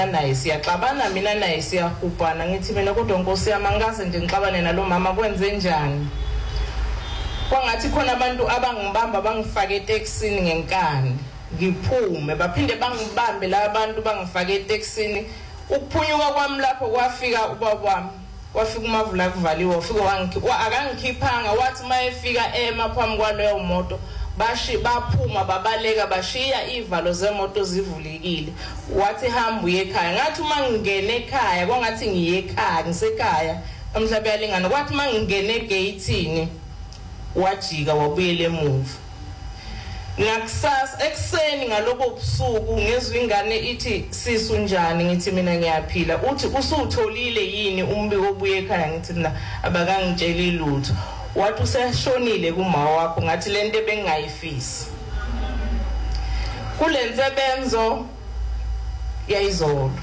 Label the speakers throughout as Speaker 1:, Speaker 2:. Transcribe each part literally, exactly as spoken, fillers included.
Speaker 1: naye siyaxabana mina naye siyahubhana ngithi mina kodwa Nkosi yami angikaze nje ngixabane nalo mama kwenze njani kwangathi khona abantu abangibamba bangifake eTexini ngenkani ngiphume baphinde bangibambe la abantu bangifake eTexini ukuphunyuka kwami lapho kwafika ubaba wami wafika uMavula kuvaliwe wafika wangikhipha akangikhiphanga wathi mayefika ema phambi kwaleyo moto bashi baphuma babaleka bashiya ivalo zemoto zivulekile wathi hamba uye ekhaya ngathi uma ngingene ekhaya kwangathi ngiye ekhaya ngisekhaya emhlabeni yalingana kwathi uma ngingene egateini wajika wabuyela emuva ngakusasa ekseni ngaloko busuku ngezwe ingane ithi sisu njani ngithi mina ngiyaphila uthi usutholile yini umbiko obuye ekhaya ngithi mina abakangitsheli lutho wathi useshonile kuma wakho ngathi lento ebengayifisi kulensebenzo yayizolo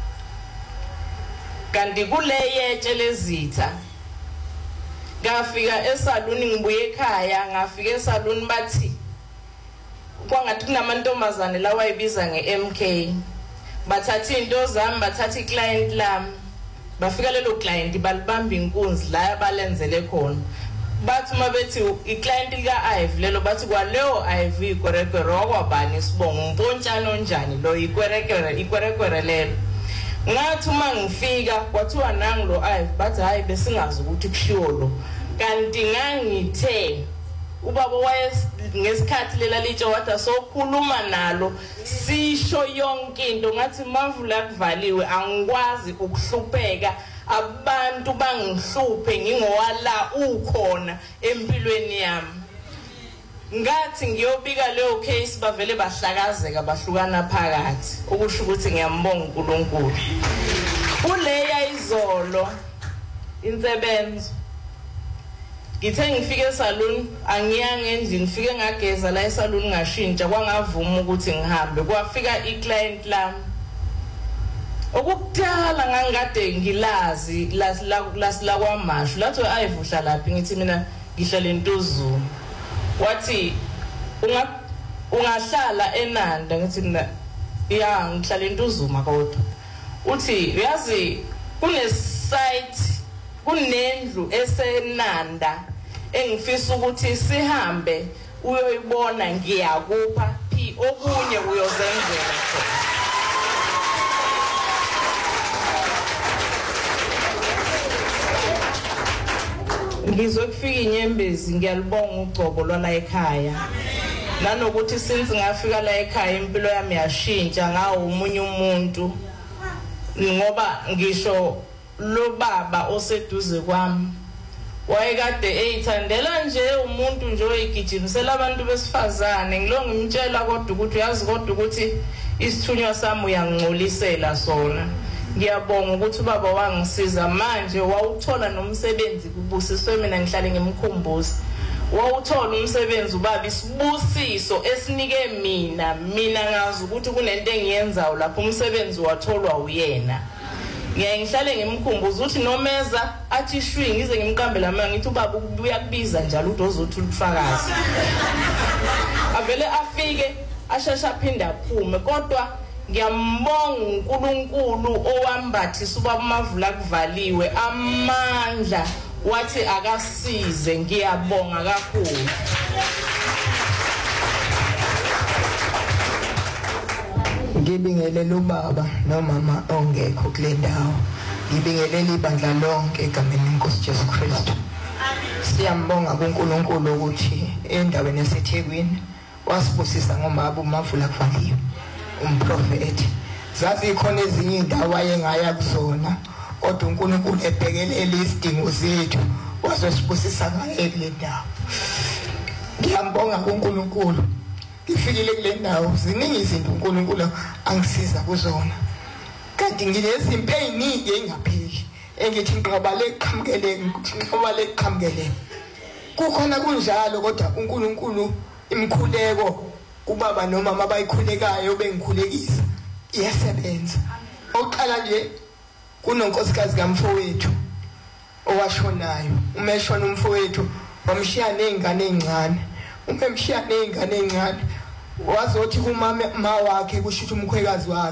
Speaker 1: kanti kule yetshe lezitha ngafika esaluni ngibuye ekhaya ngafika esaluni bathi kwangathi kunamantombazane lawa ayibiza ngeM K bathatha into zami bathatha iclient lami bafika lelo client balibamba inkunzi la balenzele khona bathi mabethi iclient lika Ive lelo bathi kwaleyo Ive ikwerekwere wakwabani sibonga umpontshana onjani lo ikwerekwere ikwerekwere lelo ngathi uma ngifika kwathiwa nangu lo Ive bathi hayi besingazi ukuthi kushiwo lo kanti ngangithe ubaba wayes ngesikhathi lela litsho wathi sokhuluma nalo sisho yonke into ngathi Mavula kuvaliwe angikwazi ukuhlupheka abantu bangihluphe ngingowala ukhona empilweni yami ngathi ngiyobika leyo case bavele bahlakazeka bahlukana phakathi ukusho ukuthi ngiyambonga uNkulunkulu kuleya izolo insebenzo ngithe ngifike esaluni angiyange endlini ngifike ngageza la esaluni ngashintsha kwangavuma ukuthi ngihambe kwafika iclient lami okukuthala ngangikade ngilazi lasila kwamashu lathi Ive uhlala laphi ngithi mina ngihlala eNtuzulu wathi unga ungahlala eNanda ngithi mina ya ngihlala eNtuzuma kodwa uthi uyazi kune site kunendlu eseNanda engifisa ukuthi sihambe uyoyibona ngiyakupha phi okunye uyozenzela ngizokufika inyembezi ngiyalibonga ugcobo lona ekhaya nanokuthi since ngafika la ekhaya impilo yami yashintsha ngawo umunye umuntu ngoba ngisho lo baba oseduze kwami wayekade eyithandela nje umuntu nje oyigijimisela abantu besifazane ngilonga ngimtshela kodwa ukuthi uyazi kodwa ukuthi isithunywa sami uyangcolisela sona ngiyabonga ukuthi ubaba wangisiza manje wawuthola nomsebenzi kubusiswe mina ngihlale ngimkhumbuza wawuthola umsebenzi ubaba isibusiso esinike mina mina ngazi ukuthi kunento engiyenzayo lapho umsebenzi watholwa uyena ngiyayihlale ngimkhumbuza ukuthi nomeza athi shwi ngize ngimqambela mina ngithi ubaba uyakubiza njalo ukuthi ozothi ulufakazi avele afike ashasha aphinda aphume kodwa ngiyambonga uNkulunkulu owambathisa ubaba Mavula kuvaliwe amandla wathi akasize ngiyabonga kakhulu
Speaker 2: ngibingelele ubaba nomama ongekho kule ndawo ngibingelele ibandla lonke egameni leNkosi Jesu Kristu siyambonga kuNkulunkulu ukuthi endaweni yaseThekwini wasibusisa ngomama uMavula kuvaliwe umprofeti zazi ikhona ezinye indawo ayengaya kuzona kodwa uNkulunkulu ebhekelele isidingo zethu wazosibusisa ngaye kule ndawo ngiyambonga kuNkulunkulu ngifikile kule ndawo ziningi izinto uNkulunkulu angisiza kuzona kanti ngilezimpi eziningi engapheli engithi ngiqabale eqhamukele ngiqabale eqhamukele kukhona kunjalo kodwa uNkulunkulu imkhuleko kubaba nomama abayikhulekayo bengikhulekisa iyasebenza oqala nje kunonkosikazi kaMfowethu owashonayo umeshona umfowethu wamshiya nezingane ezincane umemshiya nezingane ezincane wazothi kumama wakhe kusho ukuthi umkhwekazi wakhe